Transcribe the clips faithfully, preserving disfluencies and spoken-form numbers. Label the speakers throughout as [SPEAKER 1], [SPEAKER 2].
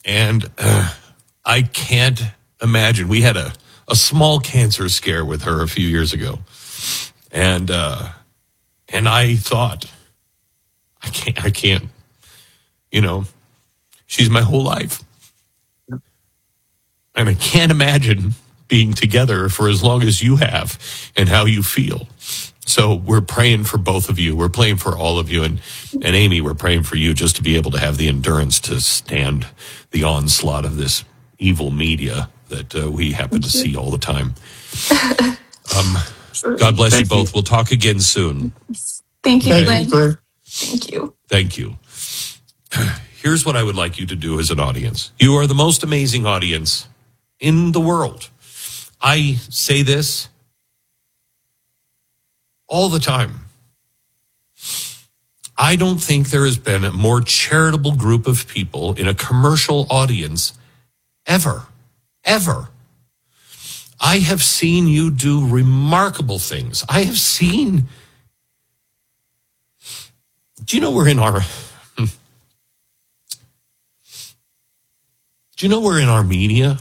[SPEAKER 1] And uh, I can't imagine. We had a, a small cancer scare with her a few years ago. And uh, and I thought, I can't, I can't, you know, she's my whole life. And I can't imagine being together for as long as you have and how you feel. So we're praying for both of you. We're praying for all of you. And, and Amy, we're praying for you just to be able to have the endurance to stand the onslaught of this evil media that uh, we happen to see all the time. Um, God bless Thank you both. You. We'll talk again soon.
[SPEAKER 2] Thank you,
[SPEAKER 1] okay.
[SPEAKER 2] Glenn.
[SPEAKER 1] You.
[SPEAKER 2] Thank you.
[SPEAKER 1] Thank you. Here's what I would like you to do as an audience. You are the most amazing audience in the world. I say this all the time. I don't think there has been a more charitable group of people in a commercial audience ever, ever. I have seen you do remarkable things. I have seen, do you know we're in our, do you know we're in Armenia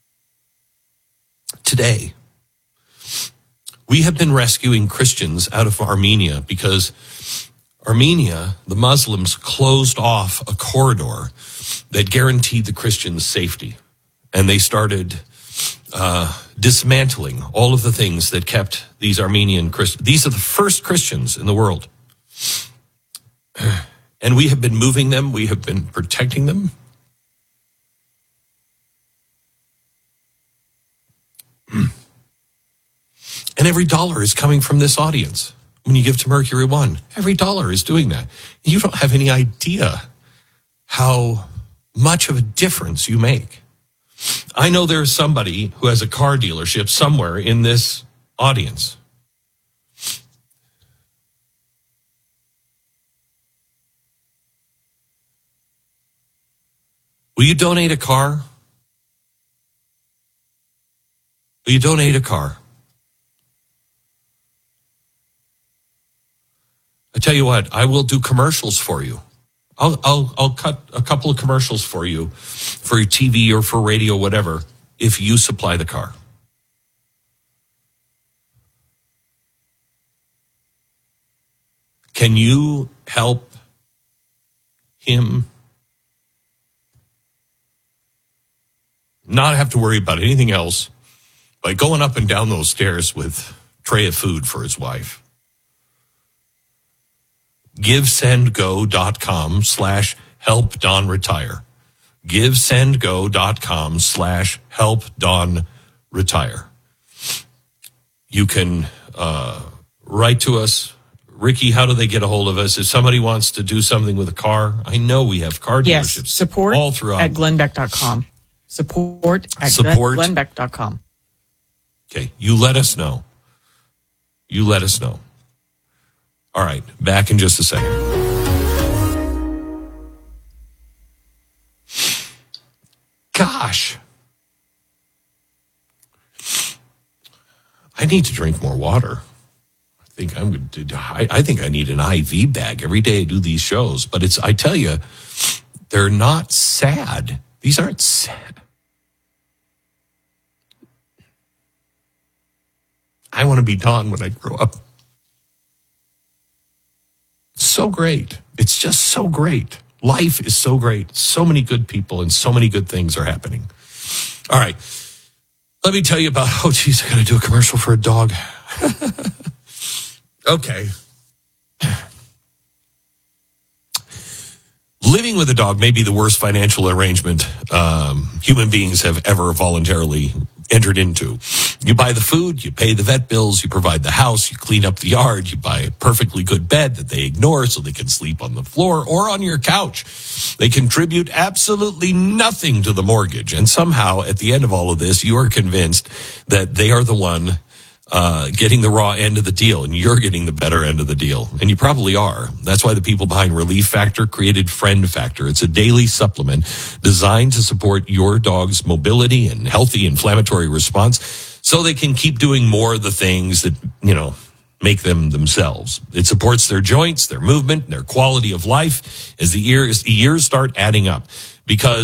[SPEAKER 1] today? We have been rescuing Christians out of Armenia because Armenia, the Muslims, closed off a corridor that guaranteed the Christians safety. And they started uh, dismantling all of the things that kept these Armenian Christians. These are the first Christians in the world. And we have been moving them. We have been protecting them. And every dollar is coming from this audience. When you give to Mercury One, every dollar is doing that. You don't have any idea how much of a difference you make. I know there's somebody who has a car dealership somewhere in this audience. Will you donate a car? Will you donate a car? I tell you what, I will do commercials for you. I'll I'll I'll cut a couple of commercials for you, for your T V or for radio, whatever, if you supply the car. Can you help him not have to worry about anything else by going up and down those stairs with a tray of food for his wife? GiveSendGo.com slash help Don retire. GiveSendGo.com slash help Don retire. You can uh, write to us. Ricky, how do they get a hold of us? If somebody wants to do something with a car, I know we have car dealerships.
[SPEAKER 3] Yes, support
[SPEAKER 1] all throughout.
[SPEAKER 3] at glenn beck dot com. Support at
[SPEAKER 1] support.
[SPEAKER 3] glenn beck dot com.
[SPEAKER 1] Okay, you let us know. You let us know. All right, back in just a second. Gosh. I need to drink more water. I think I'm going to I, I think I need an I V bag every day I do these shows, but it's I tell you, they're not sad. These aren't sad. I want to be Don when I grow up. So great. It's just so great. Life is so great. So many good people and so many good things are happening. All right. Let me tell you about, oh, geez, I got to do a commercial for a dog. Okay. Living with a dog may be the worst financial arrangement um, human beings have ever voluntarily entered into. You buy the food, you pay the vet bills, you provide the house, you clean up the yard, you buy a perfectly good bed that they ignore so they can sleep on the floor or on your couch. They contribute absolutely nothing to the mortgage. And somehow, at the end of all of this, you are convinced that they are the one uh, getting the raw end of the deal and you're getting the better end of the deal. And you probably are. That's why the people behind Relief Factor created Friend Factor. It's a daily supplement designed to support your dog's mobility and healthy inflammatory response so they can keep doing more of the things that, you know, make them themselves. It supports their joints, their movement, their quality of life as the years, the years start adding up. Because